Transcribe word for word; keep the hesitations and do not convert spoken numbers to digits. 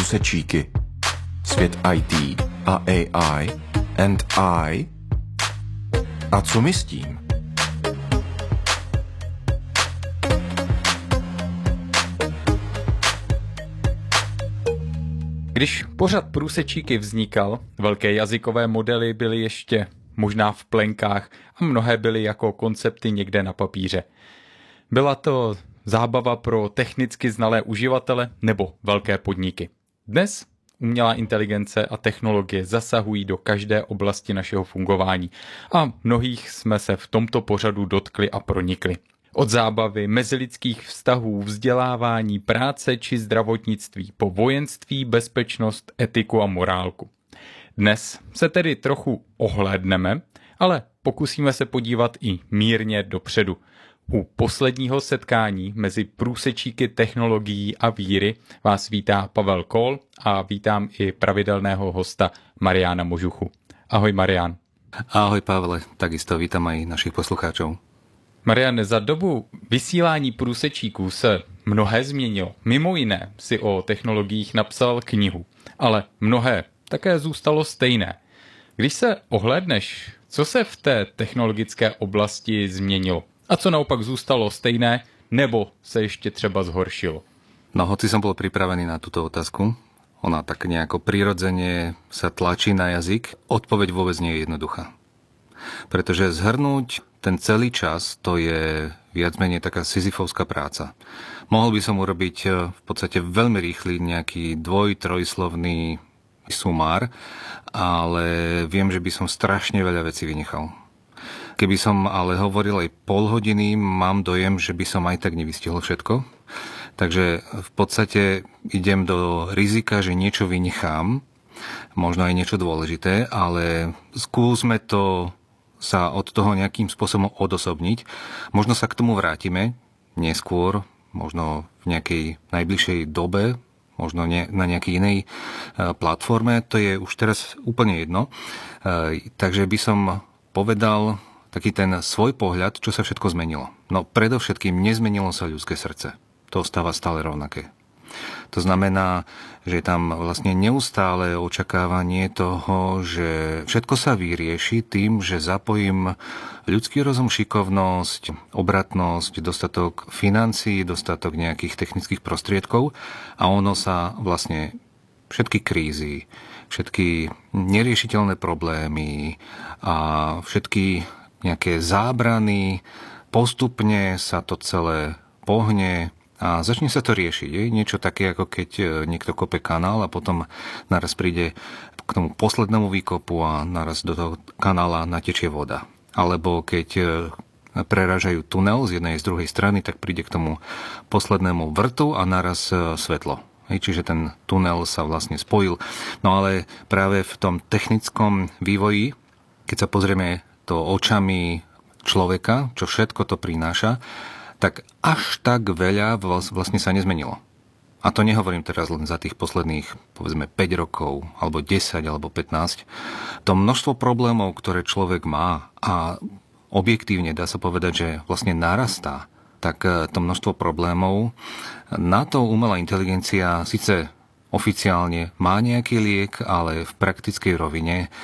průsečíky. Svět í té a á í and I. A co my s tím? Když pořad Průsečíky vznikal, velké jazykové modely byly ještě možná v plenkách a mnohé byly jako koncepty někde na papíře. Byla to zábava pro technicky znalé uživatele nebo velké podniky. Dnes umělá inteligence a technologie zasahují do každé oblasti našeho fungování a mnohých jsme se v tomto pořadu dotkli a pronikli. Od zábavy, mezilidských vztahů, vzdělávání, práce či zdravotnictví po vojenství, bezpečnost, etiku a morálku. Dnes se tedy trochu ohlédneme, ale pokusíme se podívat i mírně dopředu. U posledního setkání mezi průsečíky technologií a víry vás vítá Pavel Kol a vítám i pravidelného hosta Mariána Možuchu. Ahoj Marián. Ahoj Pavle, takisto vítam aj našich poslucháčov. Marián, za dobu vysílání průsečíků se mnohé změnilo. Mimo jiné si o technologiích napsal knihu, ale mnohé také zůstalo stejné. Když se ohlédneš, co se v té technologické oblasti změnilo? A co naopak zůstalo stejné, nebo se ještě třeba zhoršilo? No, hoci som bol pripravený na túto otázku, ona tak nejako prirodzene sa tlačí na jazyk, odpoveď vôbec nie je jednoduchá. Pretože zhrnúť ten celý čas, to je viac menej taká sisyfovská práca. Mohol by som urobiť v podstate veľmi rýchly nejaký dvoj, trojslovný sumár, ale viem, že by som strašne veľa vecí vynechal. Keby som ale hovoril aj pol hodiny, mám dojem, že by som aj tak nevystihol všetko. Takže v podstate idem do rizika, že niečo vynechám, možno aj niečo dôležité, ale skúsme to sa od toho nejakým spôsobom odosobniť. Možno sa k tomu vrátime neskôr, možno v nejakej najbližšej dobe, možno ne, na nejakej inej platforme. To je už teraz úplne jedno. Takže by som povedal taký ten svoj pohľad, čo sa všetko zmenilo. No predovšetkým nezmenilo sa ľudské srdce. To ostáva stále rovnaké. To znamená, že je tam vlastne neustále očakávanie toho, že všetko sa vyrieši tým, že zapojím ľudský rozum, šikovnosť, obratnosť, dostatok financií, dostatok nejakých technických prostriedkov a ono sa vlastne všetky krízy, všetky neriešiteľné problémy a všetky nejaké zábrany, postupne sa to celé pohne a začne sa to riešiť. Je niečo také, ako keď niekto kope kanál a potom naraz príde k tomu poslednému výkopu a naraz do toho kanála natečie voda. Alebo keď prerážajú tunel z jednej z druhej strany, tak príde k tomu poslednému vrtu a naraz svetlo. Čiže ten tunel sa vlastne spojil. No ale práve v tom technickom vývoji, keď sa pozrieme to očami človeka, čo všetko to prináša, tak až tak veľa vlastne sa nezmenilo. A to nehovorím teraz len za tých posledných, povedzme, päť rokov, alebo desať, alebo pätnásť. To množstvo problémov, ktoré človek má a objektívne dá sa povedať, že vlastne narastá, tak to množstvo problémov, na to umelá inteligencia síce oficiálne má nejaký liek, ale v praktickej rovine